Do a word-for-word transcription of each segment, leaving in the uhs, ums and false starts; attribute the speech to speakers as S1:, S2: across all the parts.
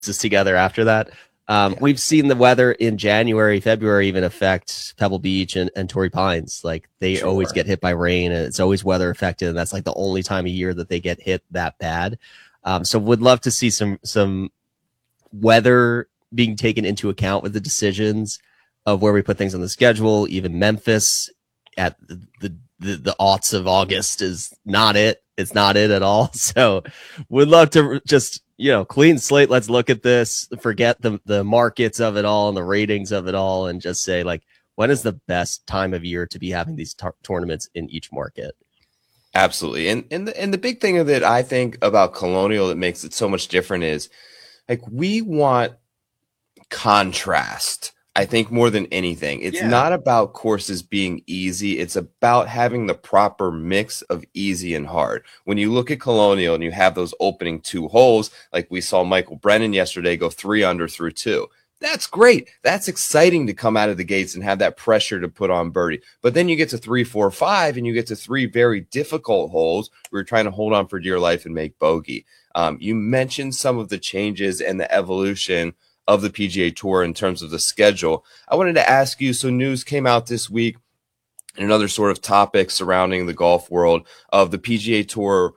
S1: pieces together after that. Um,
S2: Yeah.
S1: we've seen the weather in January, February even affect Pebble Beach and, and Torrey Pines. Like they
S2: Sure.
S1: always get hit by rain, and it's always weather affected. And that's like the only time of year that they get hit that bad. Um, so would love to see some some weather being taken into account with the decisions of where we put things on the schedule. Even Memphis at the the, the, the aughts of August is not it. It's not it at all. So would love to just, you know, clean slate. Let's look at this, forget the, the markets of it all and the ratings of it all, and just say, like, when is the best time of year to be having these t- tournaments in each market?
S2: Absolutely. And, and, the, and the big thing that I think about Colonial that makes it so much different is, like, we want contrast. I think more than anything, it's
S1: Yeah.
S2: not about courses being easy. It's about having the proper mix of easy and hard. When you look at Colonial and you have those opening two holes, like we saw Michael Brennan yesterday go three under through two. That's great. That's exciting to come out of the gates and have that pressure to put on birdie. But then you get to three, four, five, and you get to three very difficult holes where you're trying to hold on for dear life and make bogey. Um, you mentioned some of the changes and the evolution of the P G A Tour in terms of the schedule. I wanted to ask you, so news came out this week and another sort of topic surrounding the golf world of the P G A Tour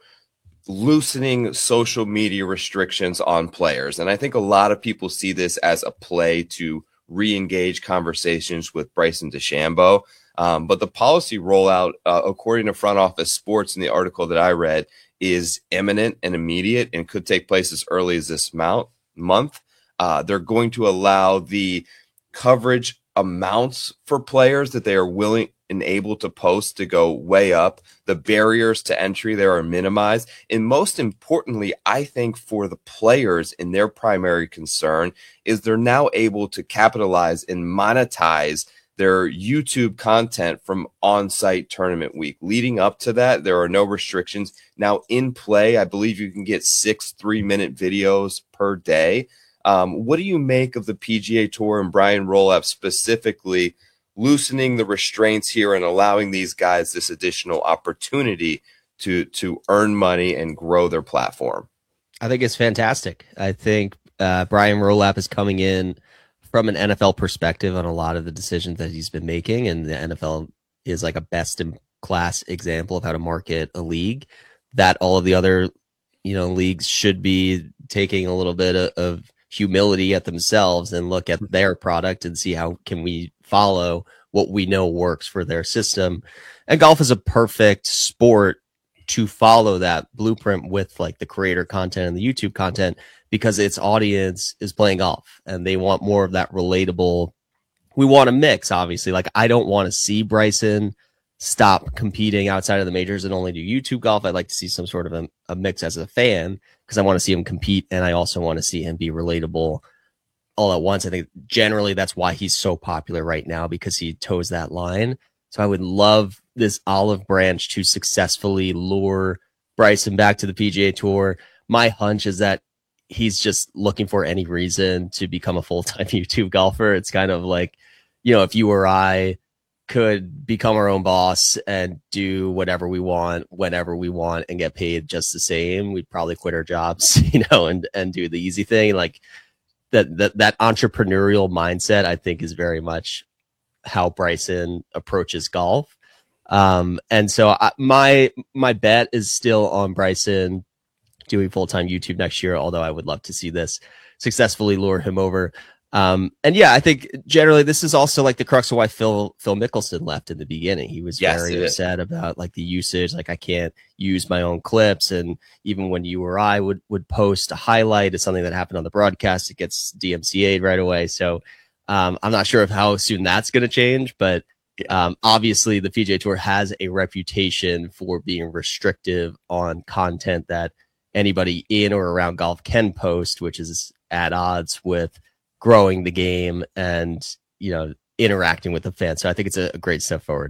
S2: loosening social media restrictions on players. And I think a lot of people see this as a play to re-engage conversations with Bryson DeChambeau. Um, but the policy rollout, uh, according to Front Office Sports in the article that I read, is imminent and immediate and could take place as early as this mount, month. Uh, they're going to allow the coverage amounts for players that they are willing and able to post to go way up. The barriers to entry there are minimized. And most importantly, I think for the players, in their primary concern is they're now able to capitalize and monetize their YouTube content from on-site tournament week. Leading up to that, there are no restrictions. Now in play, I believe you can get six three-minute videos per day. Um, what do you make of the P G A Tour and Brian Roloff specifically loosening the restraints here and allowing these guys this additional opportunity to to earn money and grow their platform?
S1: I think it's fantastic. I think uh, Brian Roloff is coming in from an N F L perspective on a lot of the decisions that he's been making, and the N F L is like a best in class example of how to market a league that all of the other, you know, leagues should be taking a little bit of, of humility at themselves and look at their product and see how can we follow what we know works for their system. And golf is a perfect sport to follow that blueprint with, like, the creator content and the YouTube content, because its audience is playing golf and they want more of that relatable. We want a mix, obviously. Like, I don't want to see Bryson stop competing outside of the majors and only do YouTube golf. I'd like to see some sort of a, a mix as a fan, because I want to see him compete and I also want to see him be relatable all at once. I think generally that's why he's so popular right now, because he toes that line. So I would love this olive branch to successfully lure Bryson back to the P G A Tour. My hunch is that he's just looking for any reason to become a full-time YouTube golfer. It's kind of like, you know, if you or I could become our own boss and do whatever we want, whenever we want, and get paid just the same, we'd probably quit our jobs, you know, and, and do the easy thing. Like that, that, that entrepreneurial mindset, I think, is very much how Bryson approaches golf. Um, and so I, my, my bet is still on Bryson doing full-time YouTube next year, although I would love to see this successfully lure him over. Um, and yeah, I think generally this is also like the crux of why Phil Phil Mickelson left in the beginning. He was
S2: Yes,
S1: very
S2: it is.
S1: upset about like the usage. Like, I can't use my own clips, and even when you or I would would post a highlight of something that happened on the broadcast, it gets D M C A'd right away. So um, I'm not sure of how soon that's going to change, but um, obviously the P G A Tour has a reputation for being restrictive on content that anybody in or around golf can post, which is at odds with growing the game and, you know, interacting with the fans. So I think it's a, a great step forward.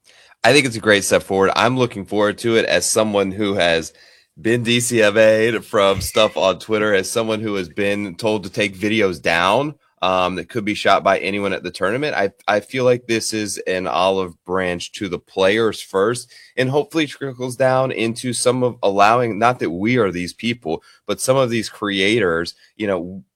S2: I think it's a great step forward. I'm looking forward to it as someone who has been D C M A'd from stuff on Twitter, as someone who has been told to take videos down um, that could be shot by anyone at the tournament. I, I feel like this is an olive branch to the players first, and hopefully trickles down into some of allowing, not that we are these people, but some of these creators. You know,